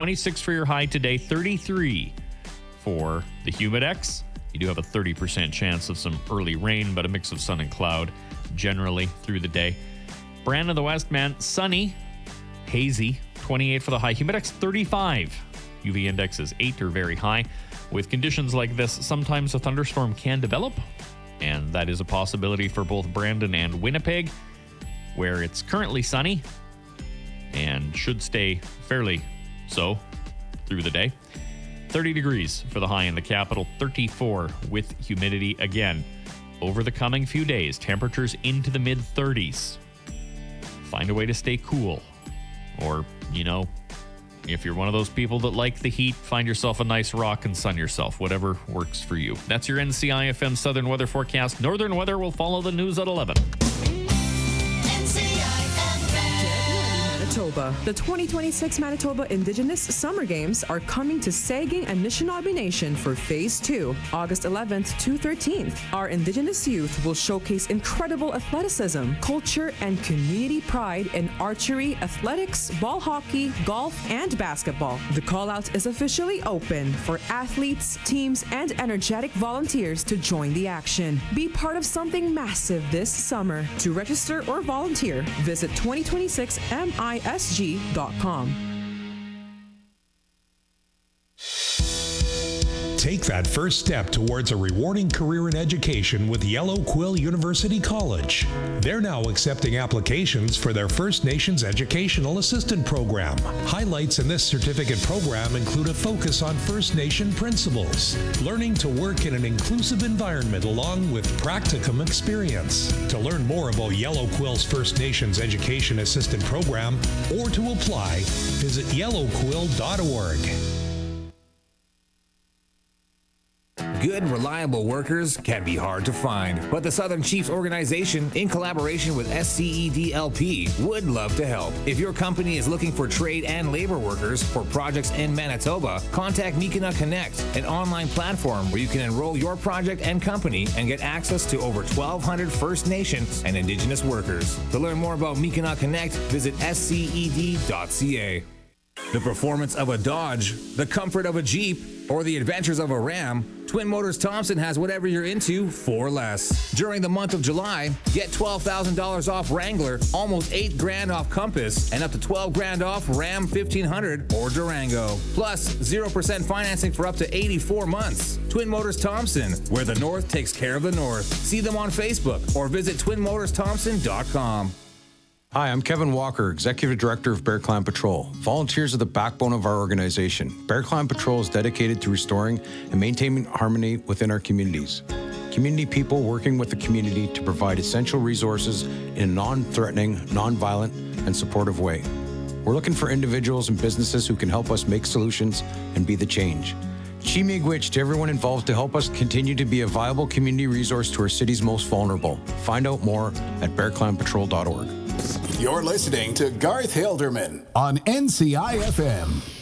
26 for your high today, 33 for the Humidex. You do have a 30% chance of some early rain, but a mix of sun and cloud generally through the day. Brandon, the West, man, sunny, hazy, 28 for the high. Humidex, 35. UV index is 8 or very high. With conditions like this, sometimes a thunderstorm can develop, and that is a possibility for both Brandon and Winnipeg, where it's currently sunny and should stay fairly so through the day. 30 degrees for the high in the capital, 34 with humidity again. Over the coming few days, temperatures into the mid-30s. Find a way to stay cool. Or, if you're one of those people that like the heat, find yourself a nice rock and sun yourself. Whatever works for you. That's your NCIFM Southern Weather Forecast. Northern weather will follow the news at 11. Manitoba. The 2026 Manitoba Indigenous Summer Games are coming to Saging and Anishinaabe Nation for Phase 2, August 11th to 13th. Our Indigenous youth will showcase incredible athleticism, culture, and community pride in archery, athletics, ball hockey, golf, and basketball. The call-out is officially open for athletes, teams, and energetic volunteers to join the action. Be part of something massive this summer. To register or volunteer, visit 2026misg.com. Take that first step towards a rewarding career in education with Yellow Quill University College. They're now accepting applications for their First Nations Educational Assistant Program. Highlights in this certificate program include a focus on First Nation principles, learning to work in an inclusive environment along with practicum experience. To learn more about Yellow Quill's First Nations Education Assistant Program or to apply, visit yellowquill.org. Good, reliable workers can be hard to find, but the Southern Chiefs organization, in collaboration with SCEDLP, would love to help. If your company is looking for trade and labor workers for projects in Manitoba, contact Mikina Connect, an online platform where you can enroll your project and company and get access to over 1,200 First Nations and Indigenous workers. To learn more about Mikina Connect, visit sced.ca. The performance of a Dodge, the comfort of a Jeep, or the adventures of a Ram, Twin Motors Thompson has whatever you're into for less. During the month of July, get $12,000 off Wrangler, almost $8,000 off Compass, and up to $12,000 off Ram 1500 or Durango. Plus, 0% financing for up to 84 months. Twin Motors Thompson, where the North takes care of the North. See them on Facebook or visit twinmotorsthompson.com. Hi, I'm Kevin Walker, Executive Director of Bear Clan Patrol. Volunteers are the backbone of our organization. Bear Clan Patrol is dedicated to restoring and maintaining harmony within our communities. Community people working with the community to provide essential resources in a non-threatening, non-violent, and supportive way. We're looking for individuals and businesses who can help us make solutions and be the change. Chimigwich to everyone involved to help us continue to be a viable community resource to our city's most vulnerable. Find out more at bearclanpatrol.org. You're listening to Garth Hilderman on NCIFM.